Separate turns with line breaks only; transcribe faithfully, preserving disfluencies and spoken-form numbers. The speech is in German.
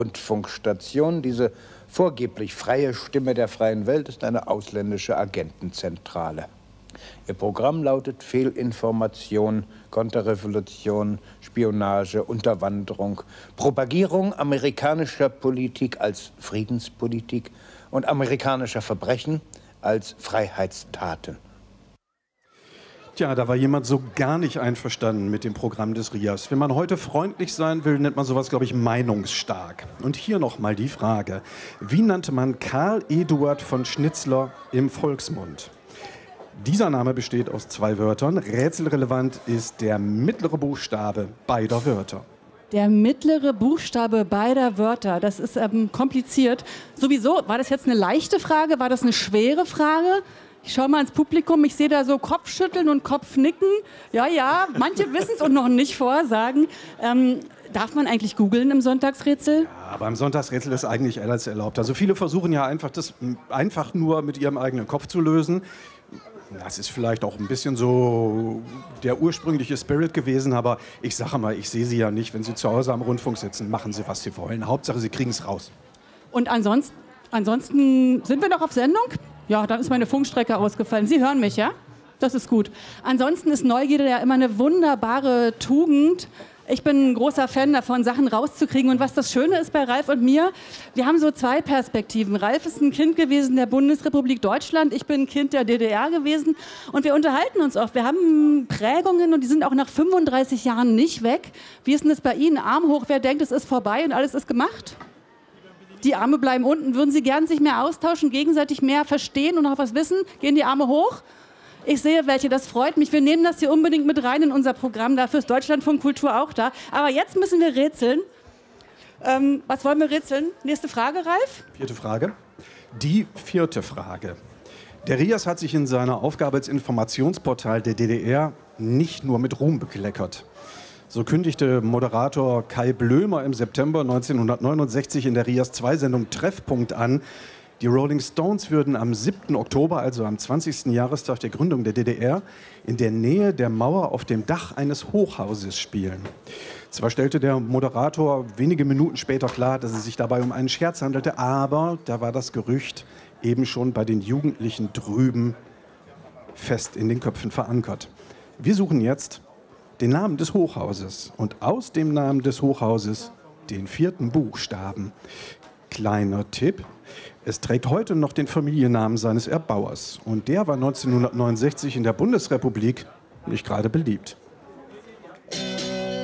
Rundfunkstation. Diese vorgeblich freie Stimme der freien Welt ist eine ausländische Agentenzentrale. Ihr Programm lautet Fehlinformation, Konterrevolution, Spionage, Unterwanderung, Propagierung amerikanischer Politik als Friedenspolitik und amerikanischer Verbrechen als Freiheitstaten.
Tja, da war jemand so gar nicht einverstanden mit dem Programm des R I A S. Wenn man heute freundlich sein will, nennt man sowas, glaube ich, meinungsstark. Und hier nochmal die Frage: Wie nannte man Karl Eduard von Schnitzler im Volksmund? Dieser Name besteht aus zwei Wörtern. Rätselrelevant ist der mittlere Buchstabe beider Wörter.
Der mittlere Buchstabe beider Wörter, das ist ähm, kompliziert. Sowieso, war das jetzt eine leichte Frage? War das eine schwere Frage? Ich schaue mal ins Publikum, ich sehe da so Kopfschütteln und Kopfnicken. Ja, ja, manche wissen es und noch nicht vorsagen. Ähm, darf man eigentlich googeln im Sonntagsrätsel?
Ja, beim Sonntagsrätsel ist eigentlich alles erlaubt. Also viele versuchen ja einfach, das einfach nur mit ihrem eigenen Kopf zu lösen. Das ist vielleicht auch ein bisschen so der ursprüngliche Spirit gewesen, aber ich sage mal, ich sehe Sie ja nicht, wenn Sie zu Hause am Rundfunk sitzen, machen Sie, was Sie wollen. Hauptsache, Sie kriegen es raus.
Und ansonsten, ansonsten sind wir noch auf Sendung? Ja, dann ist meine Funkstrecke ausgefallen. Sie hören mich, ja? Das ist gut. Ansonsten ist Neugierde ja immer eine wunderbare Tugend. Ich bin ein großer Fan davon, Sachen rauszukriegen. Und was das Schöne ist bei Ralf und mir, wir haben so zwei Perspektiven. Ralf ist ein Kind gewesen der Bundesrepublik Deutschland, ich bin ein Kind der D D R gewesen. Und wir unterhalten uns oft. Wir haben Prägungen und die sind auch nach fünfunddreißig Jahren nicht weg. Wie ist denn das bei Ihnen? Arm hoch, wer denkt, es ist vorbei und alles ist gemacht? Die Arme bleiben unten. Würden Sie gern sich mehr austauschen, gegenseitig mehr verstehen und noch was wissen? Gehen die Arme hoch? Ich sehe welche, das freut mich. Wir nehmen das hier unbedingt mit rein in unser Programm. Dafür ist Deutschlandfunk Kultur auch da. Aber jetzt müssen wir rätseln. Ähm, was wollen wir rätseln? Nächste Frage, Ralf?
Vierte Frage. Die vierte Frage. Der R I A S hat sich in seiner Aufgabe als Informationsportal der D D R nicht nur mit Ruhm bekleckert. So kündigte Moderator Kai Blömer im September neunzehnhundertneunundsechzig in der R I A S zwei Sendung Treffpunkt an, die Rolling Stones würden am siebten Oktober, also am zwanzigsten Jahrestag der Gründung der D D R, in der Nähe der Mauer auf dem Dach eines Hochhauses spielen. Zwar stellte der Moderator wenige Minuten später klar, dass es sich dabei um einen Scherz handelte, aber da war das Gerücht eben schon bei den Jugendlichen drüben fest in den Köpfen verankert. Wir suchen jetzt den Namen des Hochhauses und aus dem Namen des Hochhauses den vierten Buchstaben. Kleiner Tipp: Es trägt heute noch den Familiennamen seines Erbauers und der war neunzehnhundertneunundsechzig in der Bundesrepublik nicht gerade beliebt.